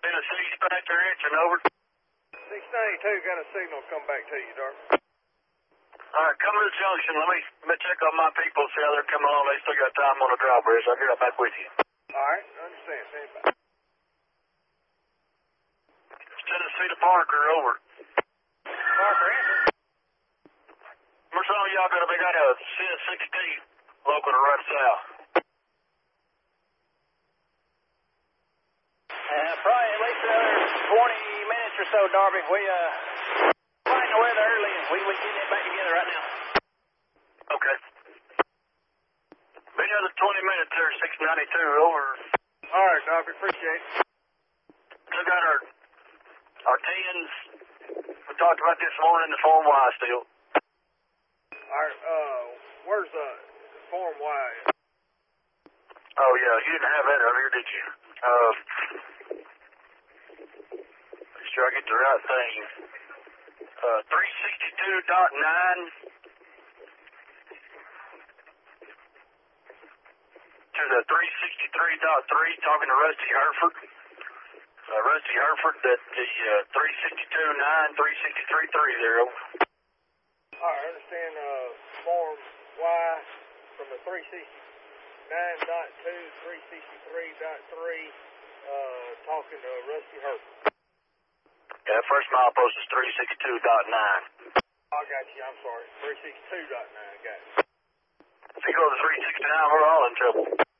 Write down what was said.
Tennessee, Spectre Engine, over. 692, got a signal come back to you, Darby. Alright, come to the junction. Let me check on my people, see how they're coming along. They still got time on the drawbridge. I'll get right back with you. Alright, understand. Stand by. Tennessee to Parker, over. Parker, answer. Where's all y'all gonna be? Got a CS-16 local to run south. Probably at least another 20 minutes or so, Darby. We fighting the weather early, and we getting it back together right now. Okay. Be another 20 minutes there, 692, over. Alright, Darby, appreciate it. Still got our 10s. We talked about this morning, the Form Y still. Alright, where's Form Y? Oh, yeah, you didn't have that earlier, did you? Make sure I get the right thing. 362.9 to the 363.3, talking to Rusty Herford. Rusty Herford, that the 362.9, 363.3 there, over. Alright, understand, Form Y from the 369.2, 363.3, talking to Rusty Herford. Yeah, first mile post is 362.9. I got you, I'm sorry. 362.9, got it. If you go to 369, we're all in trouble.